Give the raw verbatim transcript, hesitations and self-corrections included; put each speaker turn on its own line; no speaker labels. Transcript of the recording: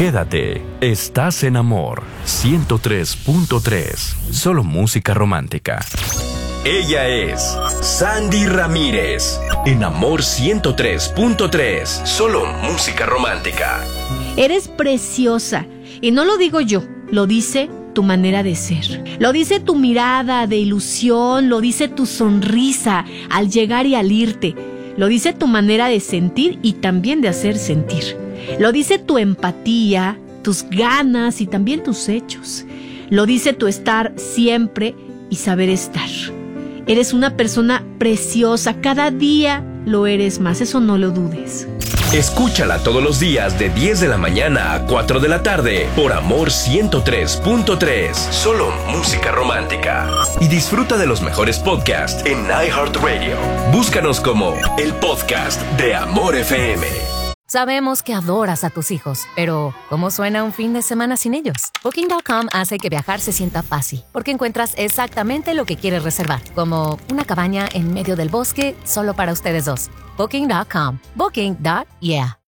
Quédate, estás en Amor ciento tres punto tres. Solo música romántica. Ella es Sandy Ramírez. En Amor ciento tres punto tres. Solo música romántica.
Eres preciosa. Y no lo digo yo, lo dice tu manera de ser. Lo dice tu mirada de ilusión, lo dice tu sonrisa al llegar y al irte. Lo dice tu manera de sentir y también de hacer sentir. Lo dice tu empatía, tus ganas y también tus hechos. Lo dice tu estar siempre y saber estar. Eres una persona preciosa, cada día lo eres más, eso no lo dudes.
Escúchala todos los días de diez de la mañana a cuatro de la tarde por Amor ciento tres punto tres. Solo música romántica. Y disfruta de los mejores podcasts en iHeartRadio. Búscanos como el podcast de Amor F M.
Sabemos que adoras a tus hijos, pero ¿cómo suena un fin de semana sin ellos? Booking punto com hace que viajar se sienta fácil, porque encuentras exactamente lo que quieres reservar, como una cabaña en medio del bosque solo para ustedes dos. Booking punto com. Booking. Yeah.